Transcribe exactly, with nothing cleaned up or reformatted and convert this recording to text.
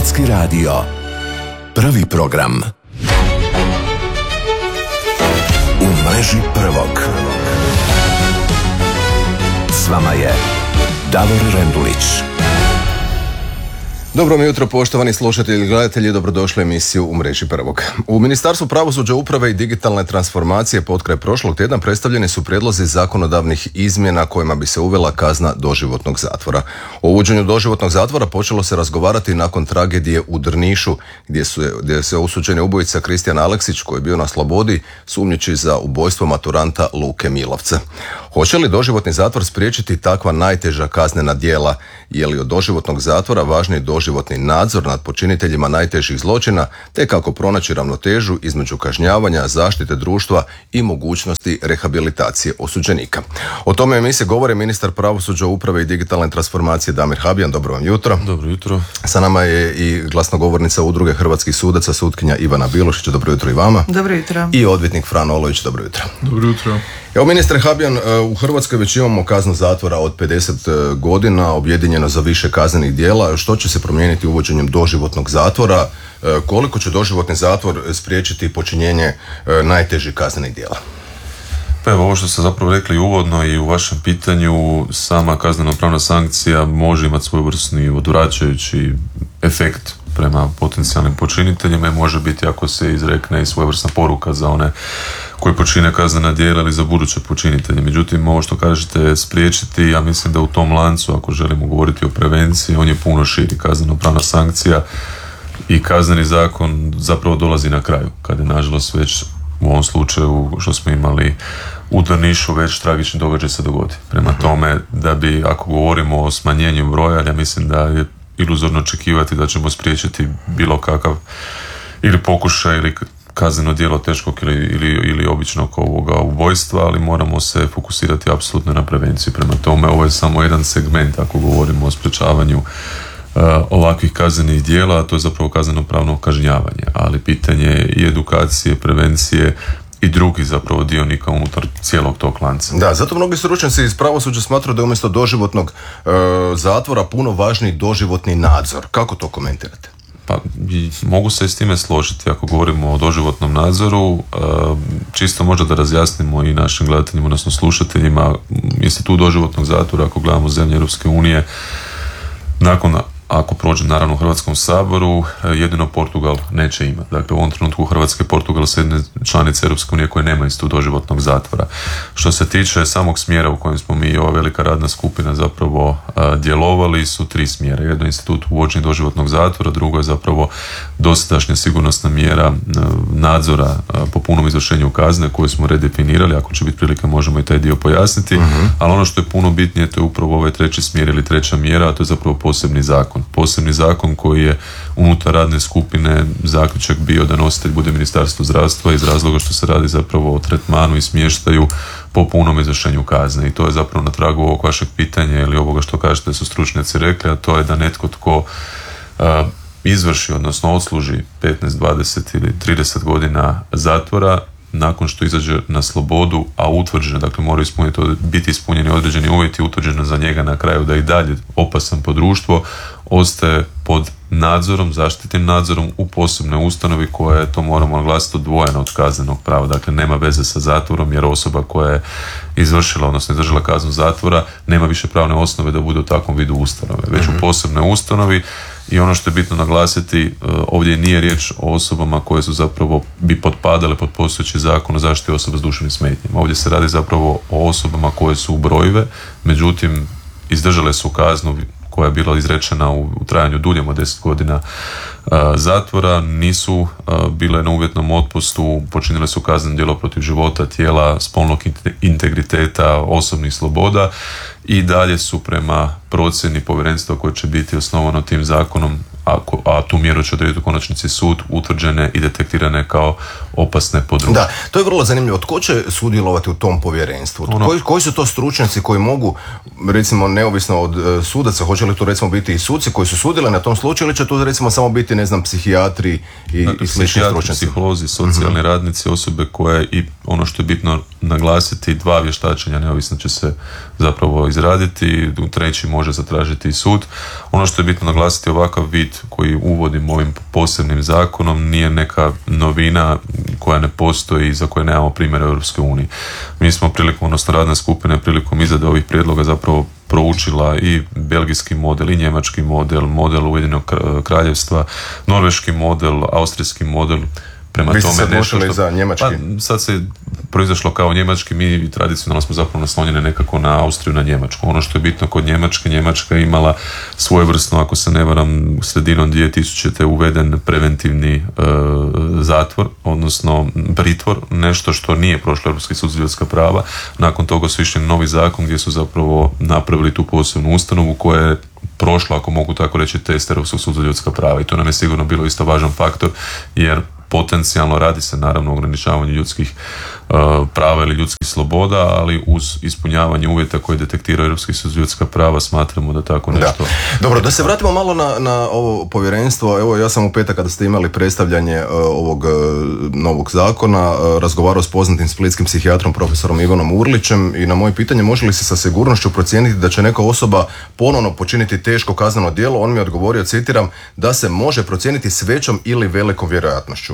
Hrvatski radio. Prvi program. U mreži prvog. S vama je Davor Rendulić. Dobro mi jutro, poštovani slušatelji i gledatelji, dobrodošli u emisiju U mreži prvog. U Ministarstvu pravosuđa, uprave i digitalne transformacije potkraj prošlog tjedna predstavljeni su prijedlozi zakonodavnih izmjena kojima bi se uvela kazna doživotnog zatvora. O uvođenju doživotnog zatvora počelo se razgovarati nakon tragedije u Drnišu, gdje, su, gdje se osuđeni ubojica Kristijan Aleksić, koji je bio na slobodi, sumnjiči za ubojstvo maturanta Luke Milovca. Hoće li doživotni zatvor spriječiti takva najteža kaznena djela? Je li od doživotnog zatvora važniji doživotni nadzor nad počiniteljima najtežih zločina, te kako pronaći ravnotežu između kažnjavanja, zaštite društva i mogućnosti rehabilitacije osuđenika? O tome emisije govori ministar pravosuđa, uprave i digitalne transformacije Damir Habijan. Dobro vam jutro. Dobro jutro. Sa nama je i glasnogovornica Udruge hrvatskih sudaca, sutkinja Ivana Bilušić. Dobro jutro i vama. Dobro jutro. I odvjetnik Frano Olović. Dobro jutro. Dobro jutro. Evo, ministre Habijan, u Hrvatskoj već imamo kaznu zatvora od pedeset godina, objedinjeno za više kaznenih djela. Što će se promijeniti uvođenjem doživotnog zatvora? Koliko će doživotni zatvor spriječiti počinjenje najtežih kaznenih djela? Pa evo, ovo što ste zapravo rekli uvodno i u vašem pitanju, sama kazneno-pravna sankcija može imati svojevrsni odvraćajući efekt prema potencijalnim počiniteljima i može biti, ako se izrekne, i svojevrsna poruka za one koji počine kaznena djela ili za buduće počinitelje. Međutim, ovo što kažete spriječiti, ja mislim da u tom lancu, ako želimo govoriti o prevenciji, on je puno širi. Kazneno-pravna sankcija i kazneni zakon zapravo dolazi na kraju, kada je nažalost već u ovom slučaju što smo imali u Drnišu već tragični događaj se dogodi. Prema tome, da bi, ako govorimo o smanjenju broja, ja mislim da je iluzorno očekivati da ćemo spriječiti bilo kakav ili pokušaj ili kazneno djelo teškog ili, ili, ili običnog ovoga ubojstva, ali moramo se fokusirati apsolutno na prevenciju. Prema tome, ovo je samo jedan segment ako govorimo o sprečavanju uh, ovakvih kaznenih djela, a to je zapravo kazneno-pravno kažnjavanje, ali pitanje i edukacije, prevencije i drugih zapravo dionika unutar cijelog tog lanca. Da, zato mnogi stručnjaci iz pravosuđa smatraju da je umjesto doživotnog e, zatvora puno važniji doživotni nadzor. Kako to komentirate? Pa, mogu se s time složiti ako govorimo o doživotnom nadzoru. E, čisto možda da razjasnimo i našim gledateljima, odnosno slušateljima, institut doživotnog zatvora, ako gledamo zemlje Europske unije, nakon ako prođe naravno u Hrvatskom saboru, jedino Portugal neće imati. Dakle, u ovom trenutku Hrvatska i Portugal su jedne članice Europske unije koje nemaju institut doživotnog zatvora. Što se tiče samog smjera u kojem smo mi i ova velika radna skupina zapravo a, djelovali, su tri smjera. Jedno je institut uvođenja doživotnog zatvora, drugo je zapravo dosadašnja sigurnosna mjera a, nadzora a, po punom izvršenju kazne koju smo redefinirali. Ako će biti prilike, možemo i taj dio pojasniti. Uh-huh. Ali ono što je puno bitnije, to je upravo ovaj treći smjer ili treća mjera, a to je zapravo posebni zakon. Posebni zakon koji je unutar radne skupine zaključak bio da nositelj bude Ministarstvo zdravstva iz razloga što se radi zapravo o tretmanu i smještaju po punom izvršenju kazne. I to je zapravo na tragu ovog vašeg pitanja ili ovoga što kažete da su stručnjaci rekli, a to je da netko tko uh, izvrši, odnosno odsluži petnaest, dvadeset ili trideset godina zatvora, nakon što izađe na slobodu, a utvrđeno, dakle moraju ispuniti, biti ispunjeni određeni uvjeti, utvrđeno za njega na kraju da i dalje opasan po društvo, ostaje pod nadzorom, zaštitnim nadzorom u posebnoj ustanovi koja je, to moramo naglasiti, odvojena od kaznenog prava. Dakle, nema veze sa zatvorom jer osoba koja je izvršila, odnosno izdržala kaznu zatvora, nema više pravne osnove da bude u takvom vidu ustanove, već u posebnoj ustanovi. I ono što je bitno naglasiti, ovdje nije riječ o osobama koje su zapravo bi potpadale pod postojeći zakon o zaštiti osoba s duševnim smetnjama. Ovdje se radi zapravo o osobama koje su ubrojive, međutim izdržale su kaznu koja je bila izrečena u, u trajanju duljem od deset godina a, zatvora, nisu a, bile na uvjetnom otpustu, počinile su kazneno djelo protiv života, tijela, spolnog integriteta, osobnih sloboda i dalje su prema procjeni povjerenstva koje će biti osnovano tim zakonom, a, a tu mjeru će odrediti u konačnici sud, utvrđene i detektirane kao opasne po društvu. Da, to je vrlo zanimljivo. Tko će sudjelovati u tom povjerenstvu? Ono... Koji, koji su to stručnjaci koji mogu, recimo neovisno od uh, sudaca, hoće li to recimo biti i suci koji su sudjeli na tom slučaju ili će to recimo samo biti, ne znam, psihijatri i, dakle, i slični stručnjaci? Psiholozi, socijalni mm-hmm. radnici, osobe koje, i ono što je bitno naglasiti, dva vještačenja neovisno će se zapravo izraditi, treći može zatražiti i sud. Ono što je bitno naglasiti, ovakav vid bit koji uvodimo ovim posebnim zakonom nije neka novina koja ne postoji, za koje nemamo primjera u Europskoj uniji. Mi smo prilikom, odnosno radne skupine, prilikom izrade ovih prijedloga zapravo proučila i belgijski model, i njemački model, model Ujedinjenog kraljevstva, norveški model, austrijski model. Prema Vi ste tome se nešto što, za njemački? Pa, sad se proizašlo kao njemački, mi tradicionalno smo zapravo naslonjeni nekako na Austriju, na Njemačku. Ono što je bitno kod Njemačke, Njemačka je imala svojevrsno, ako se ne varam, sredinom dvije tisućite uveden preventivni e, zatvor, odnosno pritvor, nešto što nije prošlo Europski sud za ljudska prava. Nakon toga su išli na novi zakon gdje su zapravo napravili tu posebnu ustanovu koja je prošla, ako mogu tako reći, test Europskog suda za ljudska prava, i to nam je sigurno bilo isto važan faktor, jer potencijalno radi se naravno o ograničavanju ljudskih uh, prava ili ljudskih sloboda, ali uz ispunjavanje uvjeta koje detektira Europski sud za ljudska prava smatramo da tako nešto... Da. Dobro, da se vratimo malo na, na ovo povjerenstvo. Evo, ja sam u petak kada ste imali predstavljanje uh, ovog uh, novog zakona uh, razgovarao s poznatim splitskim psihijatrom profesorom Ivanom Urlićem i na moje pitanje može li se sa sigurnošću procijeniti da će neka osoba ponovno počiniti teško kazneno djelo, on mi je odgovorio, citiram, da se može procijeniti s većom ili velikom vjerojatnošću.